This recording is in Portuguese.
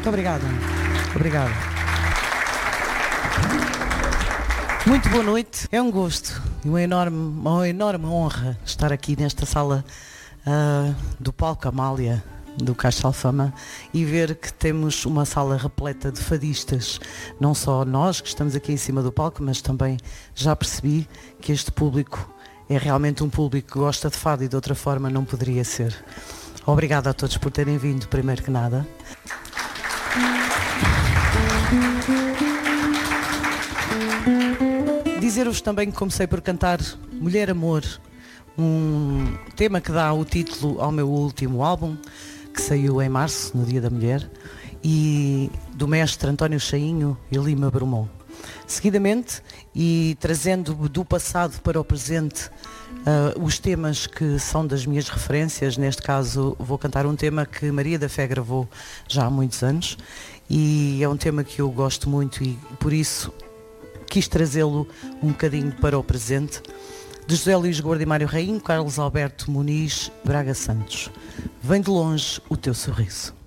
Muito obrigada. Obrigado. Muito boa noite. É um gosto e uma enorme honra estar aqui nesta sala do Palco Amália, do Caixa Alfama, e ver que temos uma sala repleta de fadistas. Não só nós que estamos aqui em cima do palco, mas também já percebi que este público é realmente um público que gosta de fado e de outra forma não poderia ser. Obrigada a todos por terem vindo, primeiro que nada. Dizer-vos também que comecei por cantar Mulher Amor, um tema que dá o título ao meu último álbum, que saiu em março, no Dia da Mulher, e do mestre António Chainho e Lima Brumont. Seguidamente, e trazendo do passado para o presente os temas que são das minhas referências, neste caso vou cantar um tema que Maria da Fé gravou já há muitos anos, e é um tema que eu gosto muito e por isso quis trazê-lo um bocadinho para o presente, de José Luís Gordo e Mário Rainho, Carlos Alberto Muniz, Braga Santos. Vem de longe o teu sorriso.